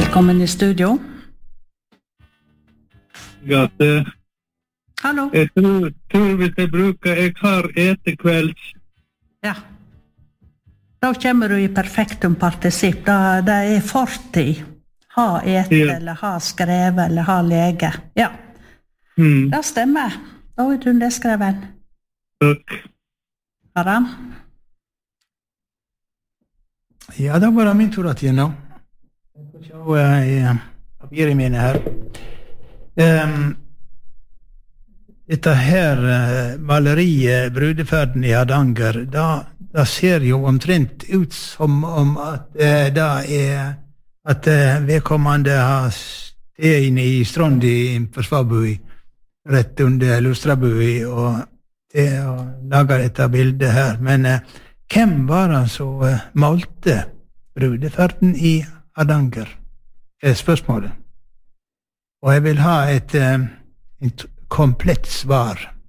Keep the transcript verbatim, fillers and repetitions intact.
Velkommen i studio. Gate. Hallo. Jeg tror, tror hvis jeg bruker, jeg har etekvelds. Ja. Da kommer du i perfektum partisipp. Da, det er fortid. Ha ete, Ja. eller ha skrevet, eller ha lege. Ja. Mm. Det stemmer. Da er du det skreven. Takk. Aram? Ja, da var det min tur at igjen nå. Jeg får se i papiret mine her. Um, dette her uh, maleriet, Brudeferden i Hardanger, da, da ser jo omtrent ut som om at uh, det er at uh, vedkommende har sted inne i Strondi på Svabui, rett under Lustrabui, og det har laget dette bildet her. Men uh, hvem var det som uh, malte Brudeferden i Hardanger? Er spørsmålet. Og jeg vil ha et, uh, et komplett svar.